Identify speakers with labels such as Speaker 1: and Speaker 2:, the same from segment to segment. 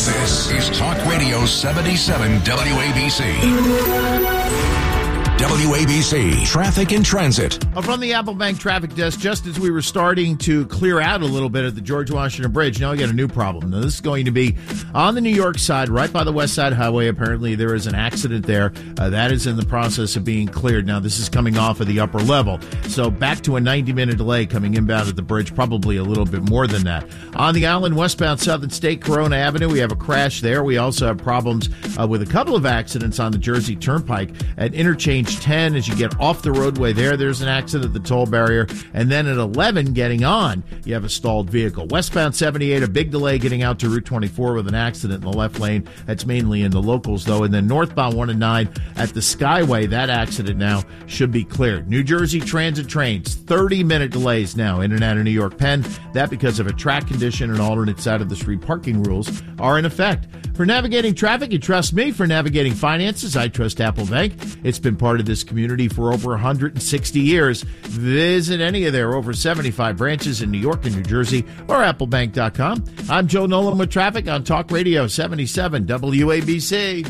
Speaker 1: This is Talk Radio 77 WABC. WABC Traffic and Transit.
Speaker 2: From the Apple Bank traffic desk, just as we were starting to clear out a little bit at the George Washington Bridge, now we got a new problem. Now, this is going to be on the New York side, right by the West Side Highway. Apparently, there is an accident there. That is in the process of being cleared. Now, this is coming off of the upper level. So back to a 90-minute delay coming inbound at the bridge, probably a little bit more than that. On the island, westbound Southern State, Corona Avenue, we have a crash there. We also have problems with a couple of accidents on the Jersey Turnpike at Interchange 10 as you get off the roadway there's an accident at the toll barrier, and then at 11 getting on you have a stalled vehicle. Westbound 78, a big delay getting out to Route 24 with an accident in the left lane. That's mainly in the locals though. And then northbound 1 and 9 at the Skyway, that accident now should be cleared. New Jersey Transit trains 30-minute delays now in and out of New York Penn. That because of a track condition and alternate side of the street parking rules are in effect. For navigating traffic, you trust me. For navigating finances, I trust Apple Bank. It's been part of this community for over 160 years. Visit any of their over 75 branches in New York and New Jersey or applebank.com. I'm Joe Nolan with traffic on Talk Radio 77 WABC.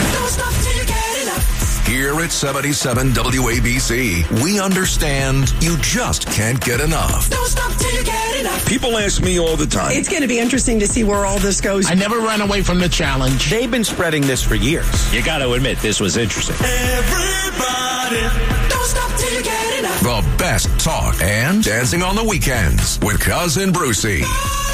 Speaker 1: Here at 77 WABC, we understand you just can't get enough.
Speaker 3: Don't stop till you get enough.
Speaker 4: People ask me all the time.
Speaker 5: It's going to be interesting to see where all this goes.
Speaker 6: I never ran away from the challenge.
Speaker 7: They've been spreading this for years.
Speaker 8: You got to admit, this was interesting.
Speaker 3: Everybody, don't stop till you get enough.
Speaker 1: The best talk and dancing on the weekends with Cousin Brucey.